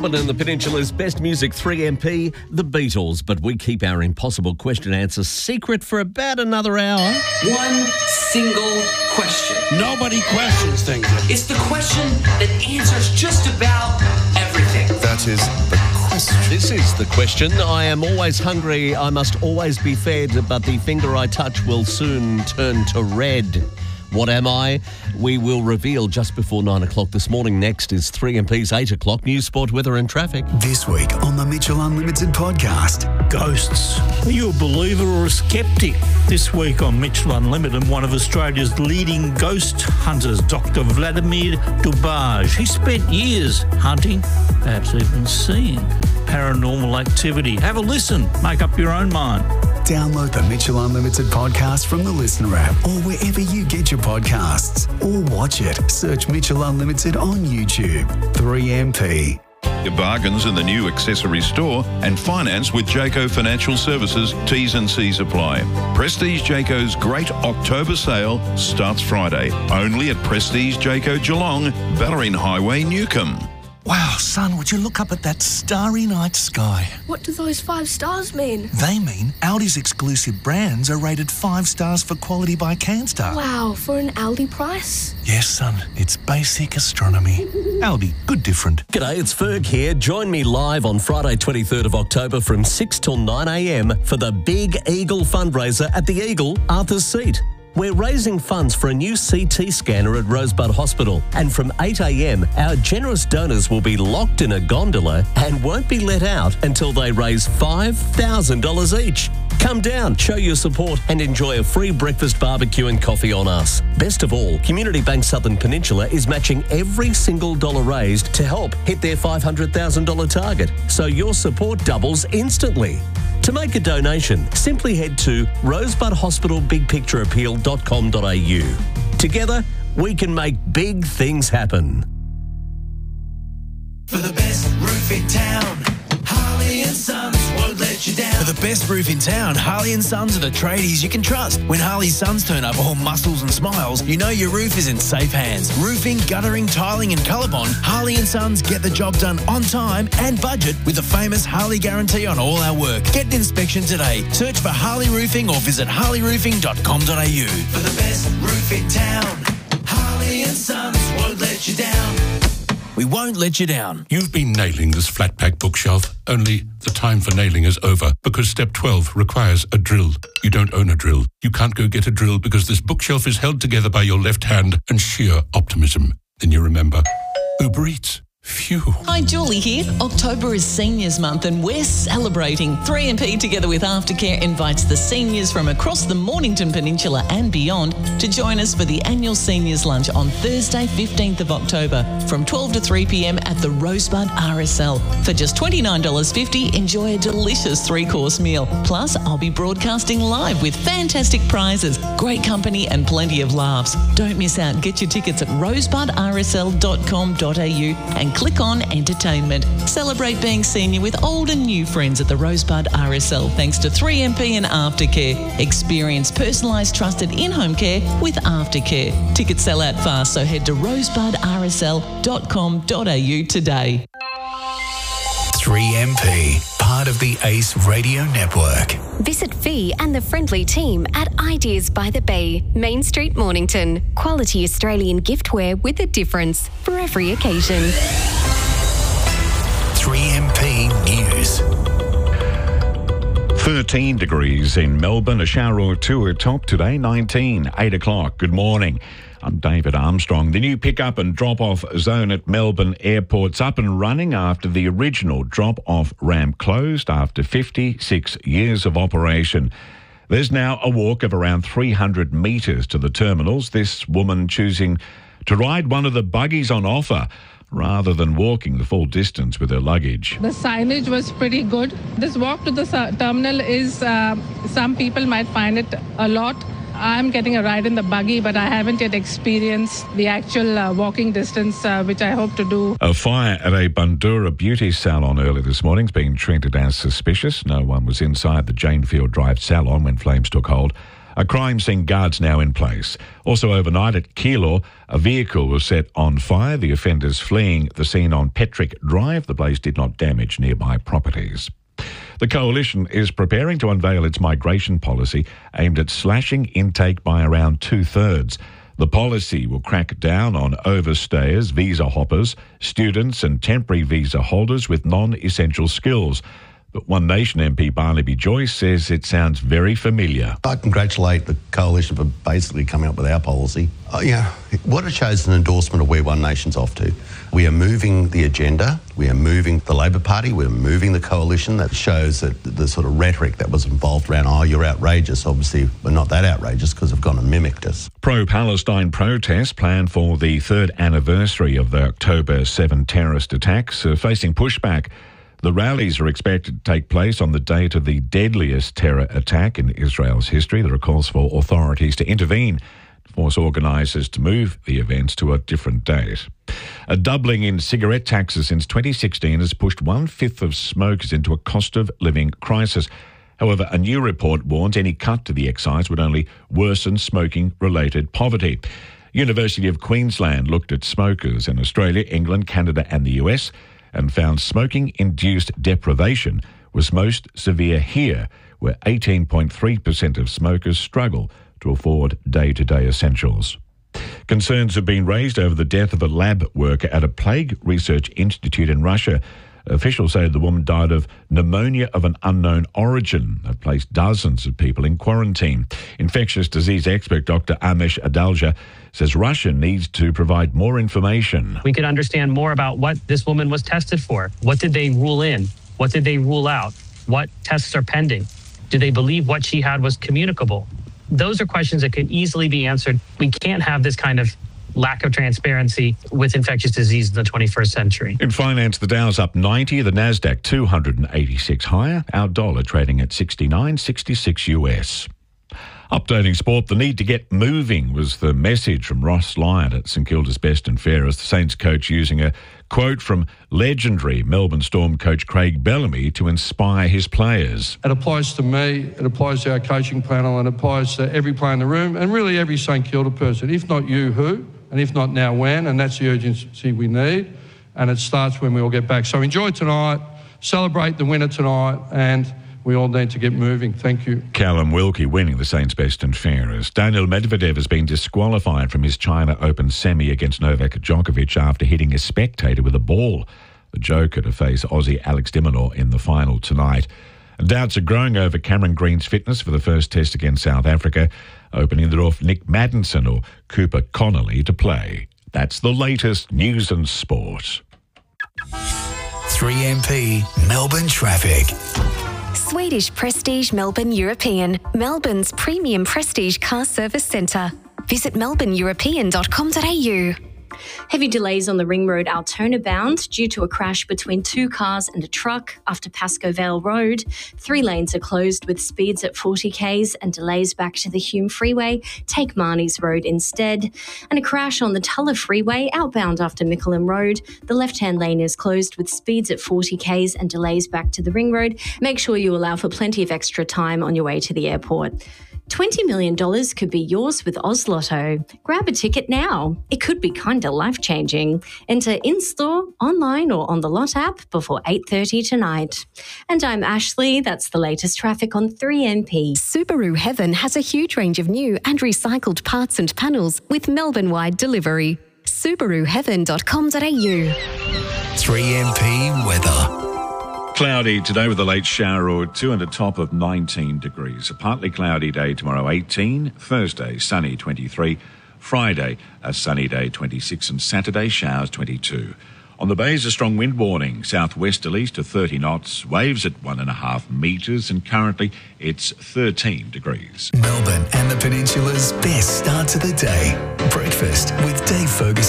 Melbourne and the Peninsula's best music, 3MP, The Beatles. But we keep our impossible question answer secret for about another hour. One single question. Nobody questions things. It's the question that answers just about everything. That is the question. This is the question. I am always hungry. I must always be fed, but the finger I touch will soon turn to red. What am I? We will reveal just before 9 o'clock this morning. Next is 3MP's 8 o'clock news, sport, weather and traffic. This week on the Mitchell Unlimited podcast. Ghosts. Are you a believer or a skeptic? This week on Mitchell Unlimited, one of Australia's leading ghost hunters, Dr. Vladimir Dubaj. He spent years hunting, perhaps even seeing paranormal activity. Have a listen. Make up your own mind. Download the Mitchell Unlimited podcast from the Listener app or wherever you get your podcasts. Or watch it. Search Mitchell Unlimited on YouTube. 3MP. Your bargains in the new accessory store and finance with Jayco Financial Services. T's and C's apply. Prestige Jayco's great October sale starts Friday. Only at Prestige Jayco Geelong, Ballerine Highway, Newcombe. Wow, son, would you look up at that starry night sky? What do those 5 stars mean? They mean Aldi's exclusive brands are rated 5 stars for quality by Canstar. Wow, for an Aldi price? Yes, son, it's basic astronomy. Aldi, good different. G'day, it's Ferg here. Join me live on Friday 23rd of October from 6 till 9 a.m. for the Big Eagle fundraiser at the Eagle, Arthur's Seat. We're raising funds for a new CT scanner at Rosebud Hospital, and from 8 a.m, our generous donors will be locked in a gondola and won't be let out until they raise $5,000 each. Come down, show your support and enjoy a free breakfast, barbecue and coffee on us. Best of all, Community Bank Southern Peninsula is matching every single dollar raised to help hit their $500,000 target, so your support doubles instantly. To make a donation, simply head to rosebudhospitalbigpictureappeal.com.au. Together, we can make big things happen. For the best roof in town, Harley & Sons won't let you down. For the best roof in town, Harley & Sons are the tradies you can trust. When Harley & Sons turn up all muscles and smiles, you know your roof is in safe hands. Roofing, guttering, tiling and ColourBond, Harley & Sons get the job done on time and budget with the famous Harley guarantee on all our work. Get an inspection today. Search for Harley Roofing or visit harleyroofing.com.au. For the best roof in town, Harley & Sons won't let you down. We won't let you down. You've been nailing this flat pack bookshelf, only the time for nailing is over because step 12 requires a drill. You don't own a drill. You can't go get a drill because this bookshelf is held together by your left hand and sheer optimism. Then you remember, Uber Eats. Phew. Hi, Julie here. October is Seniors Month and we're celebrating. 3MP together with Aftercare invites the seniors from across the Mornington Peninsula and beyond to join us for the annual Seniors Lunch on Thursday, 15th of October from 12 to 3 p.m. at the Rosebud RSL. For just $29.50, enjoy a delicious 3-course meal. Plus, I'll be broadcasting live with fantastic prizes, great company and plenty of laughs. Don't miss out. Get your tickets at rosebudrsl.com.au and click on Entertainment. Celebrate being senior with old and new friends at the Rosebud RSL thanks to 3MP and Aftercare. Experience personalised, trusted in-home care with Aftercare. Tickets sell out fast, so head to rosebudrsl.com.au today. 3MP, part of the ACE Radio Network. Visit Fee and the friendly team at Ideas by the Bay, Main Street, Mornington. Quality Australian giftware with a difference for every occasion. 3MP News. 13 degrees in Melbourne, a shower or two at top today, 19, 8 o'clock. Good morning. I'm David Armstrong. The new pick-up and drop-off zone at Melbourne Airport's up and running after the original drop-off ramp closed after 56 years of operation. There's now a walk of around 300 metres to the terminals, this woman choosing to ride one of the buggies on offer rather than walking the full distance with her luggage. The signage was pretty good. This walk to the terminal is, some people might find it a lot. I'm getting a ride in the buggy, but I haven't yet experienced the actual walking distance, which I hope to do. A fire at a Bundoora beauty salon early this morning is being treated as suspicious. No one was inside the Janefield Drive salon when flames took hold. A crime scene guard's now in place. Also overnight at Keilor, a vehicle was set on fire, the offenders fleeing the scene on Petrick Drive. The blaze did not damage nearby properties. The Coalition is preparing to unveil its migration policy aimed at slashing intake by around 2/3. The policy will crack down on overstayers, visa hoppers, students and temporary visa holders with non-essential skills. But One Nation MP Barnaby Joyce says it sounds very familiar. I congratulate the Coalition for basically coming up with our policy. What it shows is an endorsement of where One Nation's off to. We are moving the agenda, we are moving the Labor Party, we're moving the Coalition. That shows that the sort of rhetoric that was involved around, oh, you're outrageous. Obviously, we're not that outrageous because they've gone and mimicked us. Pro-Palestine protests planned for the third anniversary of the October 7 terrorist attacks are facing pushback. The rallies are expected to take place on the date of the deadliest terror attack in Israel's history. There are calls for authorities to intervene to force organisers to move the events to a different date. A doubling in cigarette taxes since 2016 has pushed 1/5 of smokers into a cost of living crisis. However, a new report warns any cut to the excise would only worsen smoking-related poverty. University of Queensland looked at smokers in Australia, England, Canada and the US and found smoking-induced deprivation was most severe here, where 18.3% of smokers struggle to afford day-to-day essentials. Concerns have been raised over the death of a lab worker at a plague research institute in Russia. Officials say the woman died of pneumonia of an unknown origin. They've placed dozens of people in quarantine. Infectious disease expert Dr. Amesh Adalja says Russia needs to provide more information. We could understand more about what this woman was tested for. What did they rule in? What did they rule out? What tests are pending? Do they believe what she had was communicable? Those are questions that can easily be answered. We can't have this kind of lack of transparency with infectious disease in the 21st century. In finance, the Dow's up 90, the Nasdaq 286 higher, our dollar trading at 69.66 US. Updating sport, the need to get moving was the message from Ross Lyon at St Kilda's Best and Fairest. The Saints coach using a quote from legendary Melbourne Storm coach Craig Bellamy to inspire his players. It applies to me, it applies to our coaching panel, and it applies to every player in the room and really every St Kilda person. If not you, who? And if not now, when? And that's the urgency we need. And it starts when we all get back. So enjoy tonight, celebrate the winner tonight, and we all need to get moving. Thank you. Callum Wilkie winning the Saints Best and Fairest. Daniil Medvedev has been disqualified from his China Open semi against Novak Djokovic after hitting a spectator with a ball. The Joker to face Aussie Alex de Minaur in the final tonight. Doubts are growing over Cameron Green's fitness for the first test against South Africa, opening it off Nick Maddinson or Cooper Connolly to play. That's the latest news and sport. 3MP Melbourne traffic. Swedish Prestige Melbourne European, Melbourne's premium prestige car service centre. Visit melbourneeuropean.com.au. Heavy delays on the Ring Road Altona bound due to a crash between two cars and a truck after Pascoe Vale Road. 3 lanes are closed with speeds at 40 k's and delays back to the Hume Freeway. Take Marnie's Road instead. And a crash on the Tulla Freeway outbound after Mickleham Road. The left-hand lane is closed with speeds at 40 k's and delays back to the Ring Road. Make sure you allow for plenty of extra time on your way to the airport. $20 million could be yours with Oz Lotto. Grab a ticket now. It could be kinda life-changing. Enter in-store, online or on the Lot app before 8:30 tonight. And I'm Ashley. That's the latest traffic on 3MP. Subaru Heaven has a huge range of new and recycled parts and panels with Melbourne-wide delivery. SubaruHeaven.com.au. 3MP weather. Cloudy today with a late shower or two and a top of 19 degrees. A partly cloudy day tomorrow, 18. Thursday, sunny, 23. Friday, a sunny day, 26. And Saturday, showers, 22. On the bays, a strong wind warning. Southwesterlies to 30 knots. Waves at 1.5 metres. And currently, it's 13 degrees. Melbourne and the Peninsula's best start to the day. Breakfast with Dave Ferguson.